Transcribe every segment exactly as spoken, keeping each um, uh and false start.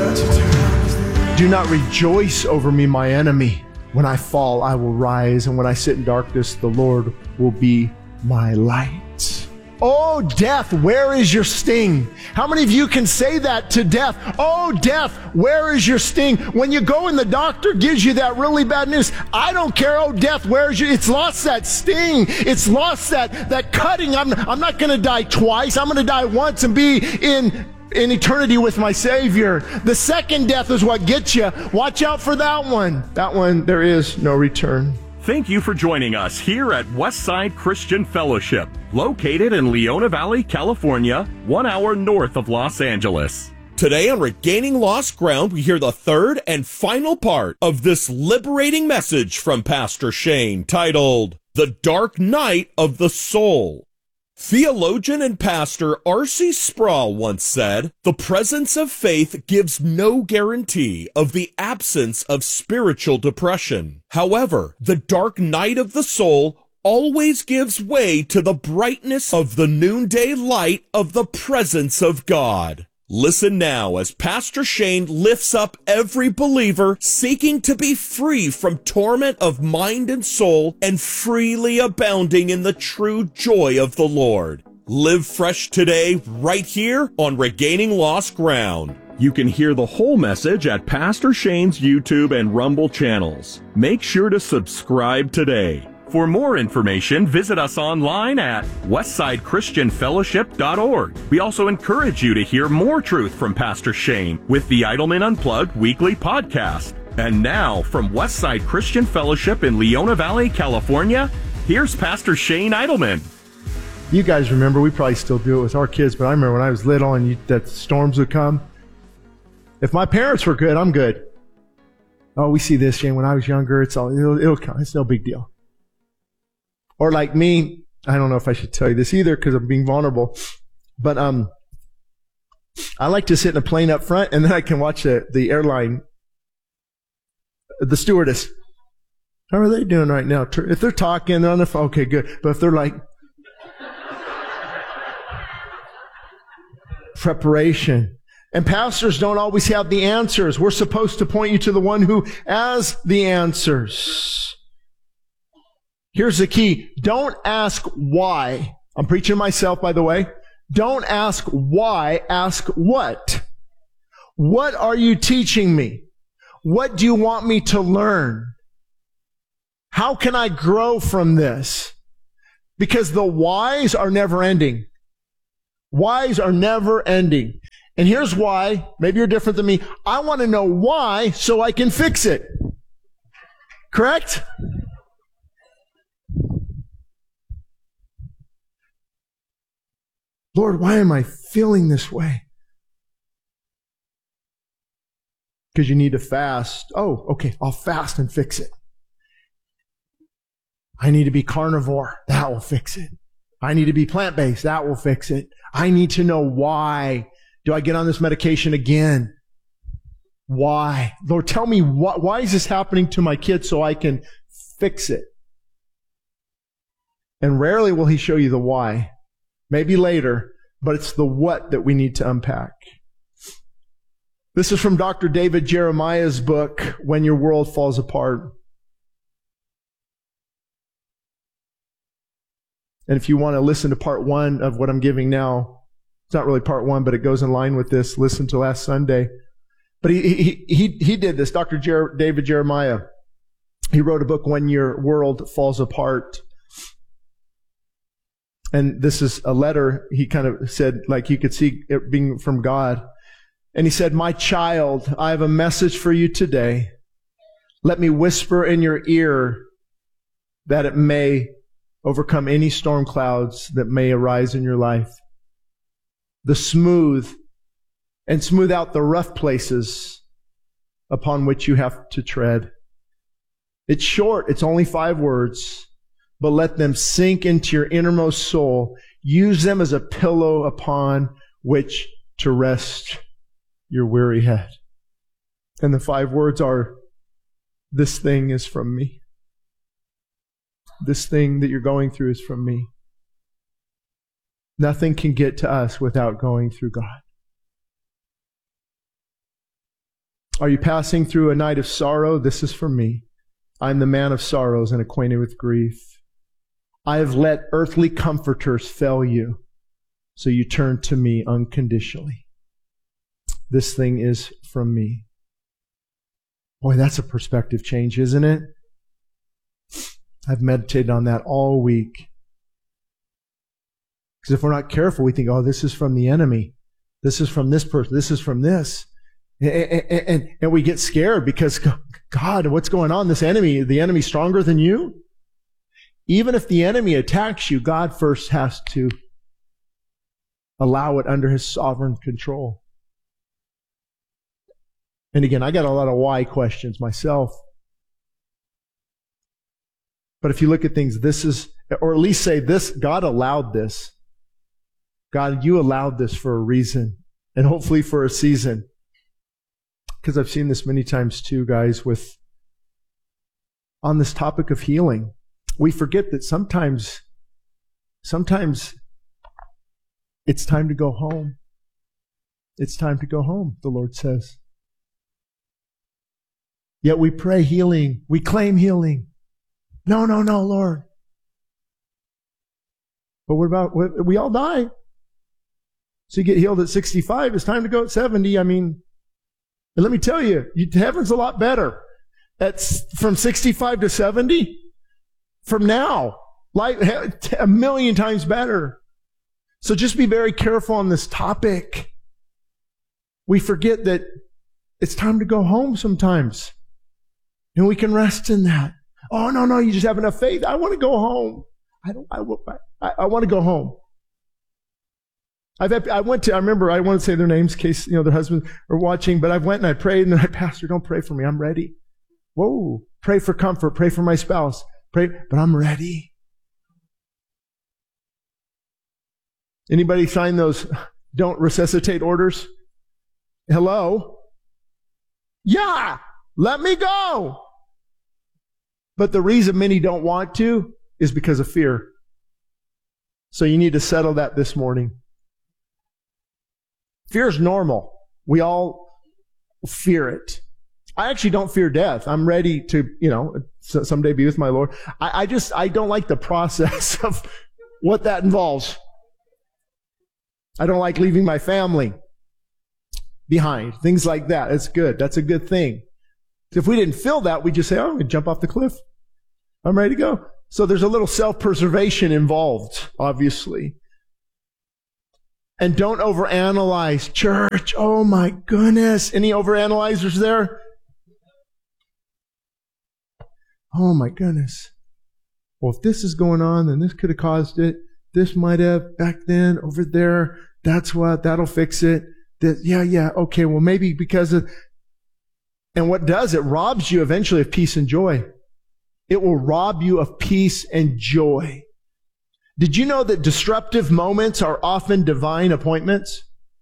Do not rejoice over me, my enemy. When I fall, I will rise, and when I sit in darkness, the Lord will be my light. Oh, death, where is your sting? How many of you can say that to death? Oh, death, where is your sting? When you go and the doctor gives you that really bad news, I don't care. Oh, death, where is your... It's lost that sting. It's lost that, that cutting. I'm, I'm not going to die twice. I'm going to die once and be in... in eternity with my Savior. The second death is what gets you. Watch out for that one. That one, there is no return. Thank you for joining us here at Westside Christian Fellowship, located in Leona Valley, California, one hour north of Los Angeles. Today on Regaining Lost Ground, we hear the third and final part of this liberating message from Pastor Shane, titled, The Dark Night of the Soul. Theologian and pastor R C Sproul once said, the presence of faith gives no guarantee of the absence of spiritual depression. However, the dark night of the soul always gives way to the brightness of the noonday light of the presence of God. Listen now as Pastor Shane lifts up every believer seeking to be free from torment of mind and soul and freely abounding in the true joy of the Lord. Live fresh today right here on Regaining Lost Ground. You can hear the whole message at Pastor Shane's YouTube and Rumble channels. Make sure to subscribe today. For more information, visit us online at westside christian fellowship dot org. We also encourage you to hear more truth from Pastor Shane with the Idleman Unplugged weekly podcast. And now, from Westside Christian Fellowship in Leona Valley, California, here's Pastor Shane Idleman. You guys remember, we probably still do it with our kids, but I remember when I was little and you, that storms would come. If my parents were good, I'm good. Oh, we see this, Shane, when I was younger, it's all, it'll, it'll come. It's no big deal. Or like me, I don't know if I should tell you this either because I'm being vulnerable, but um, I like to sit in a plane up front and then I can watch the, the airline, the stewardess. How are they doing right now? If they're talking, they're on the phone, okay, good. But if they're like, preparation. And pastors don't always have the answers. We're supposed to point you to the one who has the answers. Here's the key. Don't ask why. I'm preaching myself, by the way. Don't ask why. Ask what. What are you teaching me? What do you want me to learn? How can I grow from this? Because the whys are never ending. Whys are never ending. And here's why. Maybe you're different than me. I want to know why so I can fix it. Correct? Lord, why am I feeling this way? Because you need to fast. Oh, okay, I'll fast and fix it. I need to be carnivore. That will fix it. I need to be plant-based. That will fix it. I need to know why. Do I get on this medication again? Why? Lord, tell me why, why is this happening to my kids so I can fix it? And rarely will he show you the why. Maybe later, but it's the what that we need to unpack. This is from Doctor David Jeremiah's book, When Your World Falls Apart. And if you want to listen to part one of what I'm giving now, it's not really part one, but it goes in line with this. Listen to last Sunday. But he he he, he did this. Doctor Jer- David Jeremiah, he wrote a book, When Your World Falls Apart. And this is a letter he kind of said, like you could see it being from God. And he said, my child, I have a message for you today. Let me whisper in your ear that it may overcome any storm clouds that may arise in your life. The smooth and smooth out the rough places upon which you have to tread. It's short. It's only five words. But let them sink into your innermost soul. Use them as a pillow upon which to rest your weary head. And the five words are, this thing is from me. This thing that you're going through is from me. Nothing can get to us without going through God. Are you passing through a night of sorrow? This is for me. I'm the man of sorrows and acquainted with grief. I have let earthly comforters fail you, so you turn to me unconditionally. This thing is from me. Boy, that's a perspective change, isn't it? I've meditated on that all week. Because if we're not careful, we think, oh, this is from the enemy. This is from this person. This is from this. And, and, and, and we get scared because, God, what's going on? This enemy, the enemy's stronger than you? Even if the enemy attacks you, God first has to allow it under his sovereign control. And again, I got a lot of why questions myself. But if you look at things, this is, or at least say this, God allowed this. God, you allowed this for a reason, and hopefully for a season. Because I've seen this many times too, guys, with, on this topic of healing. We forget that sometimes, sometimes it's time to go home. It's time to go home, the Lord says. Yet we pray healing. We claim healing. No, no, no, Lord. But what about, we all die. So you get healed at sixty-five, it's time to go at seventy. I mean, and let me tell you, you heaven's a lot better. At, from sixty-five to seventy, from now, like a million times better. So just be very careful on this topic. We forget that it's time to go home sometimes. And we can rest in that. Oh, no, no, you just have enough faith. I want to go home. I don't, I, I, I want to go home. I've had, I went to, I remember, I want to say their names in case, you know, their husbands are watching, but I went and I prayed and I, Pastor, don't pray for me. I'm ready. Whoa. Pray for comfort. Pray for my spouse. Pray, but I'm ready. Anybody sign those don't resuscitate orders? Hello? Yeah. Let me go. But the reason many don't want to is because of fear. So you need to settle that this morning. Fear is normal. We all fear it. I actually don't fear death. I'm ready to, you know, someday be with my Lord. I, I just, I don't like the process of what that involves. I don't like leaving my family behind. Things like that. It's good. That's a good thing. If we didn't feel that, we'd just say, oh, I'm going to jump off the cliff. I'm ready to go. So there's a little self-preservation involved, obviously. And don't overanalyze. Church, oh my goodness. Any overanalyzers there? Oh my goodness. Well, if this is going on, then this could have caused it. This might have back then, over there. That's what, that'll fix it. This, yeah, yeah, okay, well maybe because of... And what does, it robs you eventually of peace and joy. It will rob you of peace and joy. Did you know that disruptive moments are often divine appointments?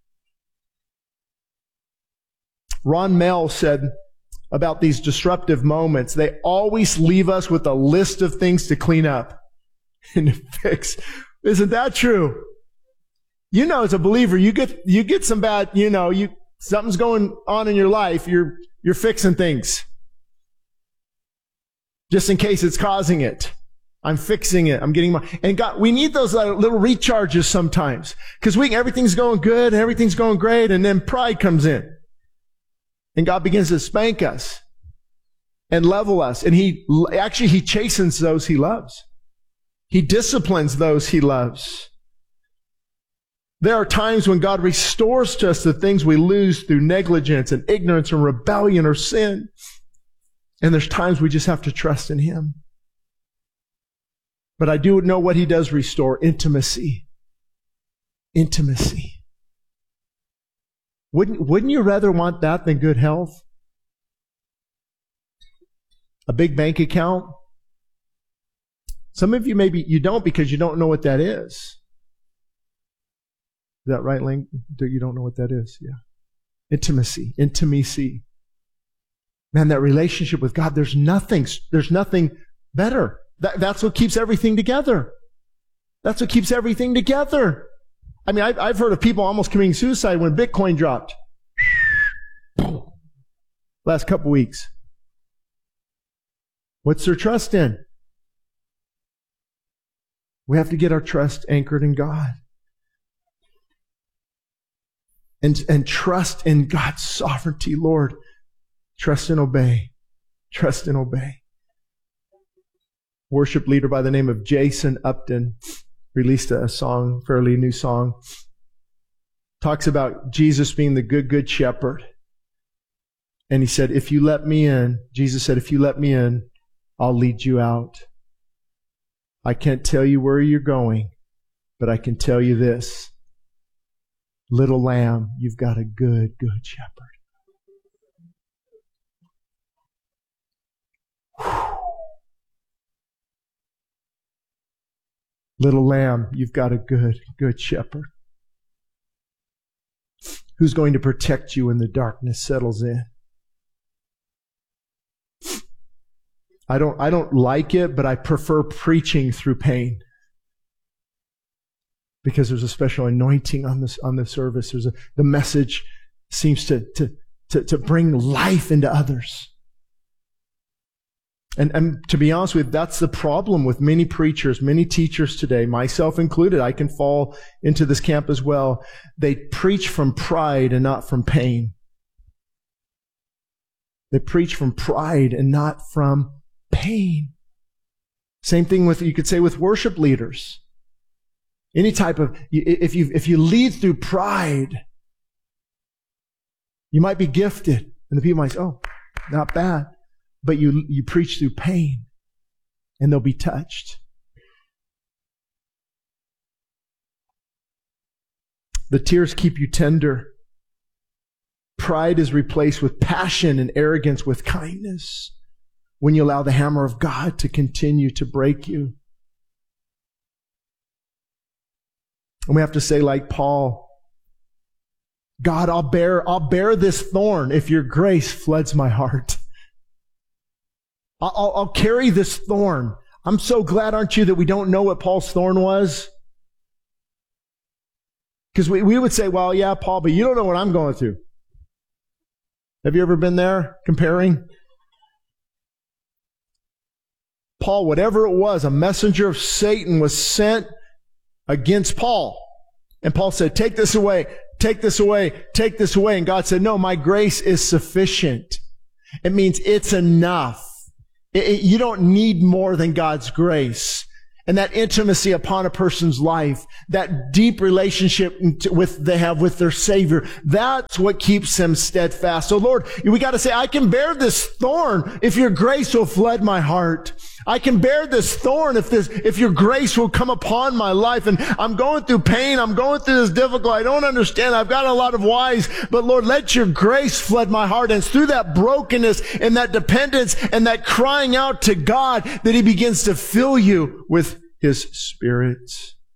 Ron Mell said about these disruptive moments, they always leave us with a list of things to clean up and to fix. Isn't that true? You know, as a believer, you get, you get some bad, you know, you, something's going on in your life, you're, you're fixing things. Just in case it's causing it. I'm fixing it. I'm getting my, and God, we need those uh, little recharges sometimes. Cause we, everything's going good, everything's going great, and then pride comes in. And God begins to spank us and level us. And He, actually, He chastens those He loves. He disciplines those He loves. There are times when God restores to us the things we lose through negligence and ignorance and rebellion or sin. And there's times we just have to trust in Him. But I do know what He does restore: intimacy. Intimacy. Wouldn't, wouldn't you rather want that than good health? A big bank account? Some of you maybe, you don't because you don't know what that is. Is that right, Ling? You don't know what that is? Yeah. Intimacy. Intimacy. Man, that relationship with God, there's nothing, there's nothing better. That, that's what keeps everything together. That's what keeps everything together. I mean, I've, I've heard of people almost committing suicide when Bitcoin dropped. last couple weeks? What's their trust in? We have to get our trust anchored in God. And, and trust in God's sovereignty, Lord. Trust and obey. Trust and obey. Worship leader by the name of Jason Upton released a song, fairly new song. Talks about Jesus being the good, good shepherd. And he said, if you let me in, Jesus said, if you let me in, I'll lead you out. I can't tell you where you're going, but I can tell you this. Little lamb, you've got a good, good shepherd. Whew. Little lamb, you've got a good, good shepherd. Who's going to protect you when the darkness settles in? I don't, I don't like it, but I prefer preaching through pain. Because there's a special anointing on this, on the service. There's a, the message seems to, to, to, to bring life into others. And, and to be honest with you, that's the problem with many preachers, many teachers today, myself included. I can fall into this camp as well. They preach from pride and not from pain. They preach from pride and not from pain. Same thing with, you could say, with worship leaders. Any type of, if you, if you lead through pride, you might be gifted. And the people might say, oh, not bad. But you, you preach through pain and they'll be touched. The tears keep you tender. Pride is replaced with passion and arrogance with kindness when you allow the hammer of God to continue to break you. And we have to say, like Paul, God, I'll bear, I'll bear this thorn if your grace floods my heart. I'll, I'll carry this thorn. I'm so glad, aren't you, that we don't know what Paul's thorn was? Because we, we would say, well, yeah, Paul, but you don't know what I'm going through. Have you ever been there comparing? Paul, whatever it was, a messenger of Satan was sent against Paul. And Paul said, take this away, take this away, take this away. And God said, no, my grace is sufficient. It means it's enough. It, it, you don't need more than God's grace. And that intimacy upon a person's life, that deep relationship with they have with their Savior, that's what keeps them steadfast. So Lord, we got to say, I can bear this thorn if your grace will flood my heart. I can bear this thorn if this, if your grace will come upon my life. And I'm going through pain. I'm going through this difficult. I don't understand. I've got a lot of whys, but Lord, let your grace flood my heart. And it's through that brokenness and that dependence and that crying out to God that he begins to fill you with his Spirit.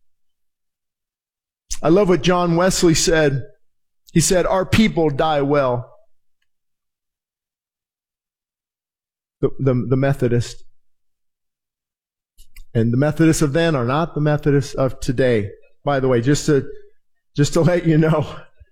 I love what John Wesley said. He said, our people die well. The, the, the Methodist. And the Methodists of then are not the Methodists of today. By the way, just to, just to let you know.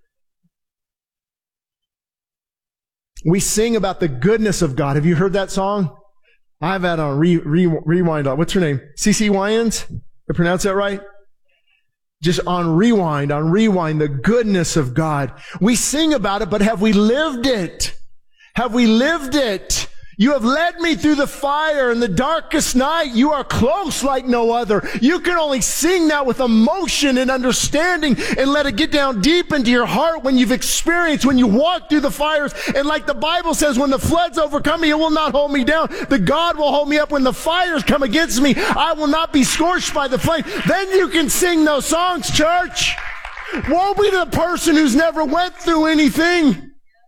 We sing about the goodness of God. Have you heard that song? I've had on re, re, rewind on, what's her name? C C Winans? Did I pronounce that right? Just on rewind, on rewind, the goodness of God. We sing about it, but have we lived it? Have we lived it? You have led me through the fire and the darkest night. You are close like no other. You can only sing that with emotion and understanding and let it get down deep into your heart when you've experienced, when you walk through the fires. And like the Bible says, when the floods overcome me, it will not hold me down. The God will hold me up. When the fires come against me, I will not be scorched by the flame. Then you can sing those songs, church. Woe be the person who's never went through anything.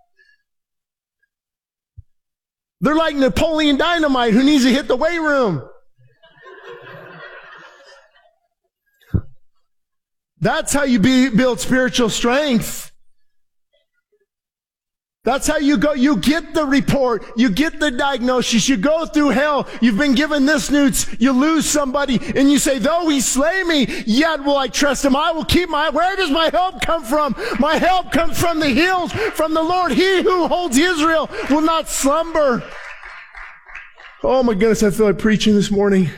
They're like Napoleon Dynamite who needs to hit the weight room. That's how you be, build spiritual strength. That's how you go. You get the report. You get the diagnosis. You go through hell. You've been given this news. You lose somebody and you say, though he slay me, yet will I trust him. I will keep my, where does my help come from? My help comes from the hills, from the Lord. He who holds Israel will not slumber. Oh my goodness, I feel like preaching this morning.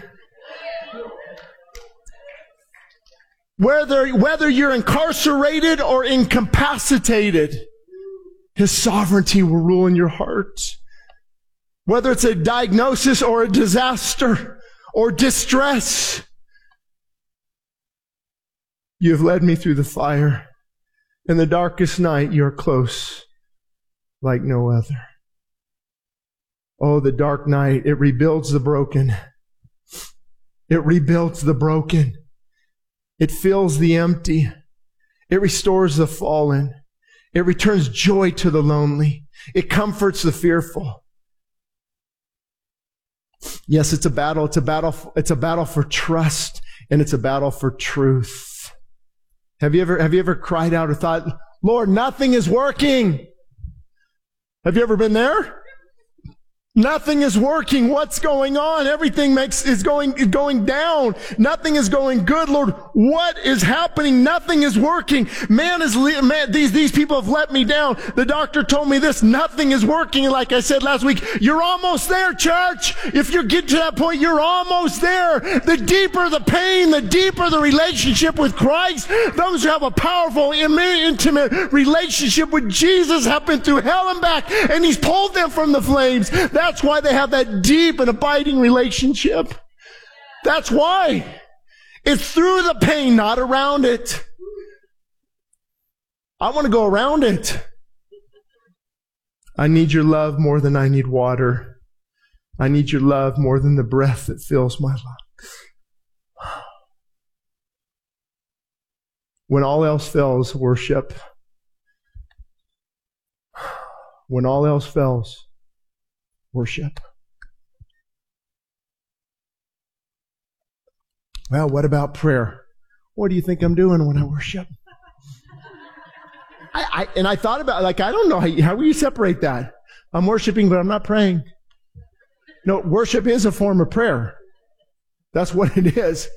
Whether, whether you're incarcerated or incapacitated, His sovereignty will rule in your heart. Whether it's a diagnosis or a disaster or distress, you have led me through the fire. In the darkest night, you're close like no other. Oh, the dark night, it rebuilds the broken. It rebuilds the broken. It fills the empty. It restores the fallen. It returns joy to the lonely. It comforts the fearful. Yes, it's a battle. It's a battle. It's a battle for trust, and it's a battle for truth. Have you ever, have you ever cried out or thought, Lord, nothing is working? Have you ever been there? Nothing is working. What's going on? Everything makes is going is going down. Nothing is going good, Lord. What is happening? Nothing is working. Man is man, these these people have let me down. The doctor told me this. Nothing is working. Like I said last week, you're almost there, church. If you get to that point, you're almost there. The deeper the pain, the deeper the relationship with Christ. Those who have a powerful, intimate relationship with Jesus have been through hell and back, and He's pulled them from the flames. That's why they have that deep and abiding relationship. That's why. It's through the pain, not around it. I want to go around it. I need your love more than I need water. I need your love more than the breath that fills my lungs. When all else fails, worship. When all else fails, worship. Well, what about prayer? What do you think I'm doing when I worship? I, I and I thought about, like, I don't know, how, how will you separate that? I'm worshiping, but I'm not praying. No, worship is a form of prayer. That's what it is.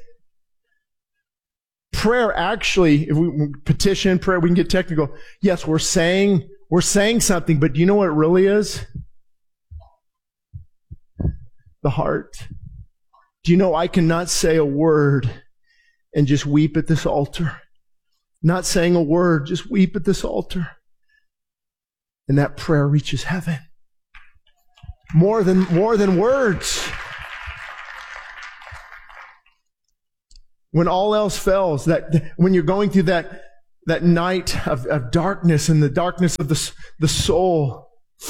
Prayer actually, if we petition prayer, we can get technical. Yes, we're saying, we're saying something, but do you know what it really is? The heart. Do you know I cannot say a word and just weep at this altar? Not saying a word, just weep at this altar. And that prayer reaches heaven. More than, more than words. When all else fails, that when you're going through that, that night of, of darkness and the darkness of the, the soul,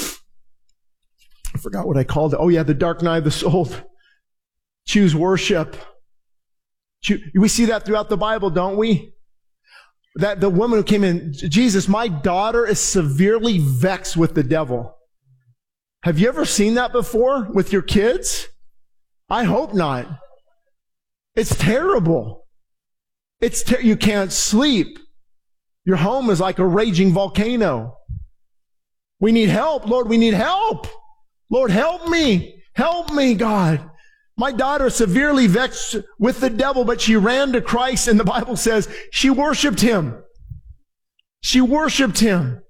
I forgot what I called it. Oh yeah, the dark night of the soul. Choose worship. Choose, we see that throughout the Bible, don't we? That the woman who came in, Jesus, my daughter is severely vexed with the devil. Have you ever seen that before with your kids? I hope not. It's terrible. It's ter- you can't sleep. Your home is like a raging volcano. We need help, Lord. We need help. Lord, help me. Help me, God. My daughter is severely vexed with the devil, but she ran to Christ, and the Bible says she worshiped Him. She worshiped Him.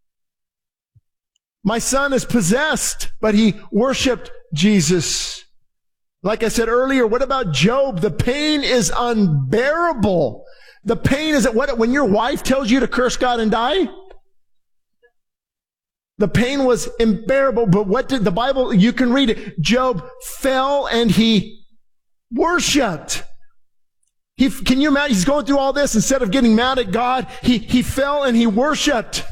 My son is possessed, but he worshiped Jesus. Like I said earlier, what about Job? The pain is unbearable. The pain is that what, when your wife tells you to curse God and die? The pain was unbearable, but what did the Bible, you can read it. Job fell and he worshiped. He, can you imagine? He's going through all this. Instead of getting mad at God, he, he fell and he worshiped.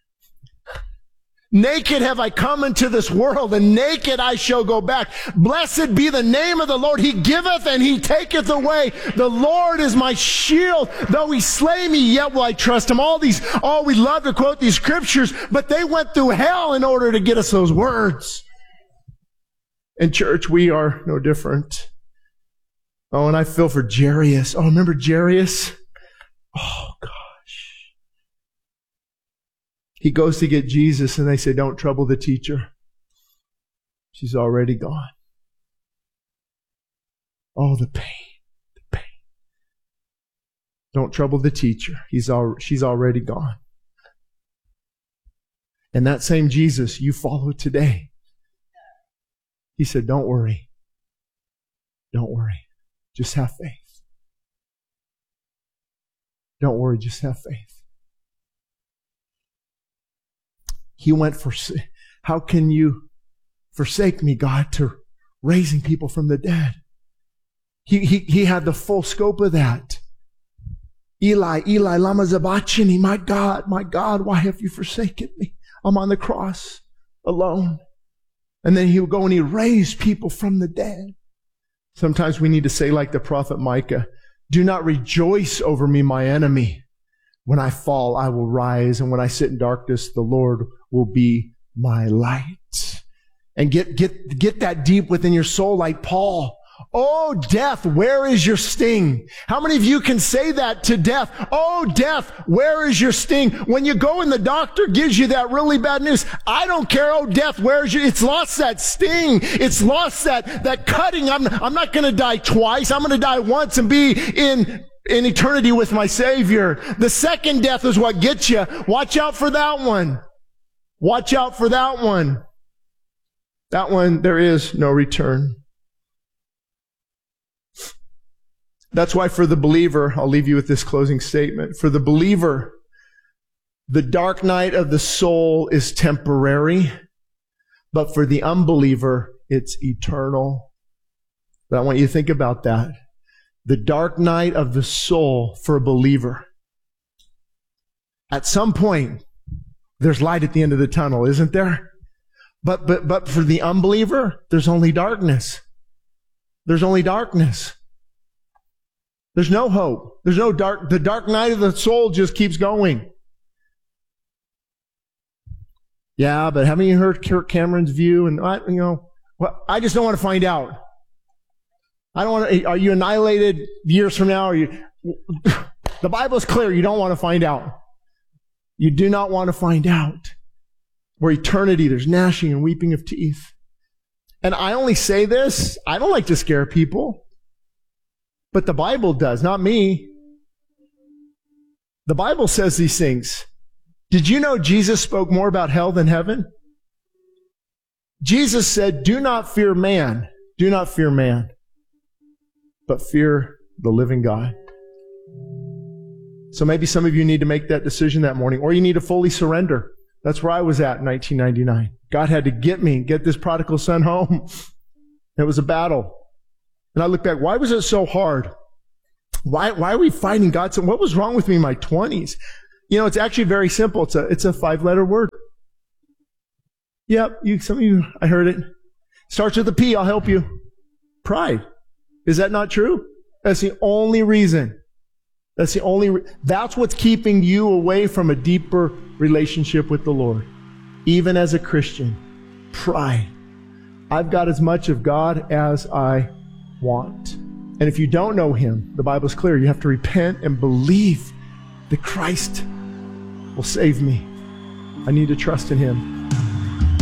Naked have I come into this world, and naked I shall go back. Blessed be the name of the Lord. He giveth and He taketh away. The Lord is my shield. Though He slay me, yet will I trust Him. All these, oh, we love to quote these scriptures, but they went through hell in order to get us those words. In church, we are no different. Oh, and I feel for Jairus. Oh, remember Jairus? Oh, God. He goes to get Jesus and they say, don't trouble the teacher. She's already gone. Oh, the pain, the pain. Don't trouble the teacher. He's al- she's already gone. And that same Jesus you follow today, he said, don't worry. Don't worry. Just have faith. Don't worry, just have faith. He went for, how can you forsake me, God, to raising people from the dead? He, he, he had the full scope of that. Eli, Eli, lama sabachthani, my God, my God, why have you forsaken me? I'm on the cross alone. And then he would go and he raised people from the dead. Sometimes we need to say like the prophet Micah, do not rejoice over me, my enemy. When I fall, I will rise. And when I sit in darkness, the Lord will be my light. And get, get, get that deep within your soul like Paul. Oh, death, where is your sting? How many of you can say that to death? Oh, death, where is your sting? When you go and the doctor gives you that really bad news, I don't care. Oh, death, where is your, it's lost that sting. It's lost that, that cutting. I'm, I'm not going to die twice. I'm going to die once and be in, in eternity with my Savior. The second death is what gets you. Watch out for that one. Watch out for that one. That one, there is no return. That's why for the believer, I'll leave you with this closing statement. For the believer, the dark night of the soul is temporary, but for the unbeliever, it's eternal. But I want you to think about that. The dark night of the soul for a believer. At some point, there's light at the end of the tunnel, isn't there? But, but, but for the unbeliever, there's only darkness. There's only darkness. There's no hope. There's no dark, the dark night of the soul just keeps going. Yeah, but haven't you heard Kirk Cameron's view? And I, you know, well, I just don't want to find out. I don't want to, are you annihilated years from now? Are you, the Bible's clear. You don't want to find out. You do not want to find out. Where eternity, there's gnashing and weeping of teeth. And I only say this, I don't like to scare people. But the Bible does, not me. The Bible says these things. Did you know Jesus spoke more about hell than heaven? Jesus said, do not fear man. Do not fear man. But fear the living God. So maybe some of you need to make that decision that morning, or you need to fully surrender. That's where I was at in nineteen ninety-nine. God had to get me, get this prodigal son home. It was a battle. And I look back, why was it so hard? Why, why are we fighting God? So what was wrong with me in my twenties? You know, it's actually very simple. It's a, it's a five-letter word. Yep, you, some of you, I heard it. Starts with a P, I'll help you. Pride. Is that not true? That's the only reason. That's the only, re- that's what's keeping you away from a deeper relationship with the Lord. Even as a Christian. Pride. I've got as much of God as I want. And if you don't know Him, the Bible's clear. You have to repent and believe that Christ will save me. I need to trust in Him.